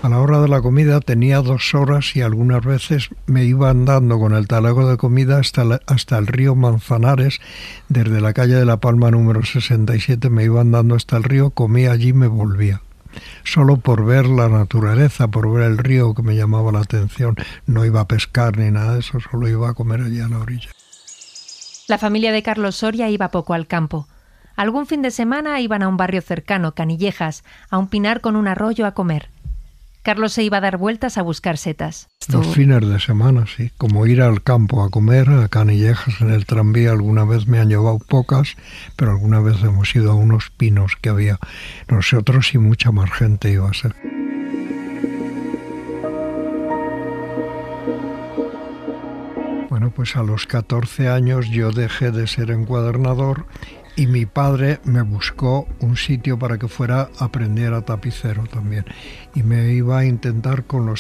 A la hora de la comida tenía 2 horas y algunas veces me iba andando con el talego de comida hasta el río Manzanares. Desde la calle de La Palma número 67 me iba andando hasta el río, comía allí y me volvía. Solo por ver la naturaleza, por ver el río, que me llamaba la atención. No iba a pescar ni nada de eso, solo iba a comer allí a la orilla. La familia de Carlos Soria iba poco al campo. Algún fin de semana iban a un barrio cercano, Canillejas, a un pinar con un arroyo a comer. Carlos se iba a dar vueltas a buscar setas. Los fines de semana, sí. Como ir al campo a comer, a Canillejas en el tranvía. Alguna vez me han llevado pocas, pero alguna vez hemos ido a unos pinos que había. Nosotros y mucha más gente iba a ser. Bueno, pues a los 14 años yo dejé de ser encuadernador y mi padre me buscó un sitio para que fuera a aprender a tapicero también. Y me iba a intentar con los